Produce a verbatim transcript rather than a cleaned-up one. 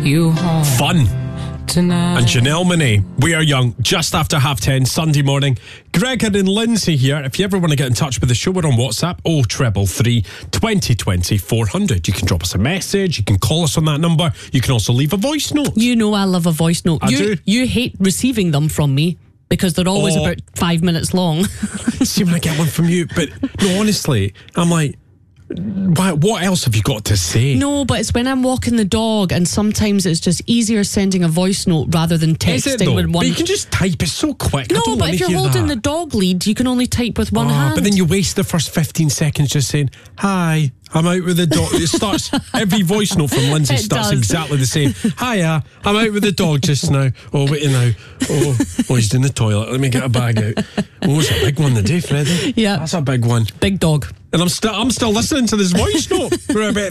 you home Fun. tonight. And Janelle Monáe, We Are Young, just after half ten, Sunday morning. Gregor and Lindsay here. If you ever want to get in touch with the show, we're on WhatsApp, oh triple three, twenty twenty, four hundred. You can drop us a message, you can call us on that number, you can also leave a voice note. You know I love a voice note. I you, do. You hate receiving them from me because they're always Oh. about five minutes long. See when I get one from you, but no, honestly, I'm like, why, what else have you got to say? No, but it's when I'm walking the dog, and sometimes it's just easier sending a voice note rather than Is it texting though? with one. But you can just type, it's so quick. I No, don't but want if to you're hear holding that. the dog lead, you can only type with one Ah, hand. but then you waste the first fifteen seconds just saying, hi, I'm out with the dog. It starts, every voice note from Lindsay It starts does. exactly the same. Hiya, I'm out with the dog just now. Oh, wait now. Oh, oh, he's in the toilet. Let me get a bag out. Oh, it's a big one today, Freddie. Yeah. That's a big one. Big dog. And I'm still, I'm still listening to this voice note. We're about